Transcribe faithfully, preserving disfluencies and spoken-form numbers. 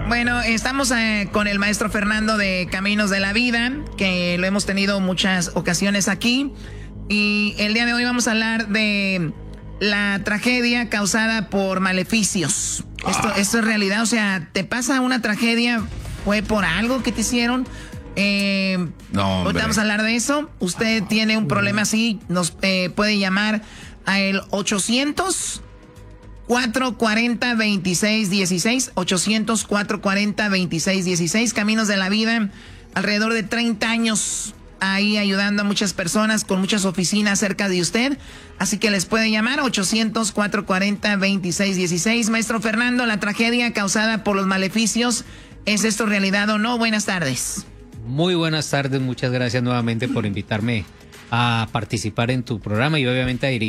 Bueno, estamos eh, con el maestro Fernando de Caminos de la Vida, que lo hemos tenido muchas ocasiones aquí. Y el día de hoy vamos a hablar de la tragedia causada por maleficios. Esto, esto es realidad, o sea, te pasa una tragedia, fue por algo que te hicieron. Eh, no, hoy vamos a hablar de eso. Usted tiene un problema así, nos eh, puede llamar a el ochocientos, cuatrocientos cuarenta, veintiséis dieciséis, ochocientos, cuatrocientos cuarenta, veintiséis dieciséis. Caminos de la Vida, alrededor de treinta años ahí ayudando a muchas personas con muchas oficinas cerca de usted. Así que les puede llamar ochocientos, cuatrocientos cuarenta, veintiséis dieciséis. Maestro Fernando, la tragedia causada por los maleficios, ¿es esto realidad o no? Buenas tardes. Muy buenas tardes, muchas gracias nuevamente por invitarme a participar en tu programa y obviamente a dirigir